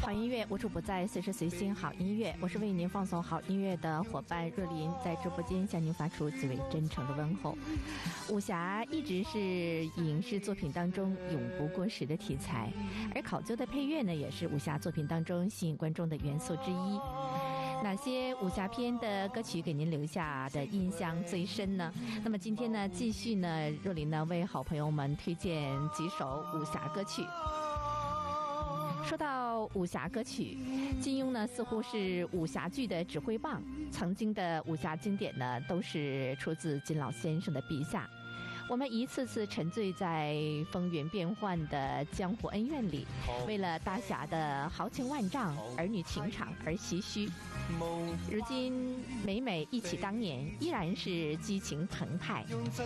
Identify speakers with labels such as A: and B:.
A: 好音乐无处不在，随时随心好音乐。我是为您放送好音乐的伙伴若琳，在直播间向您发出最为真诚的问候。武侠一直是影视作品当中永不过时的题材，而考究的配乐呢，也是武侠作品当中吸引观众的元素之一。哪些武侠片的歌曲给您留下的印象最深呢？那么今天呢，继续呢，若琳呢为好朋友们推荐几首武侠歌曲。说到武侠歌曲，金庸呢似乎是武侠剧的指挥棒，曾经的武侠经典呢都是出自金老先生的笔下。我们一次次沉醉在风云变幻的江湖恩怨里，为了大侠的豪情万丈、儿女情长而唏嘘。如今每每忆起当年，依然是激情澎湃。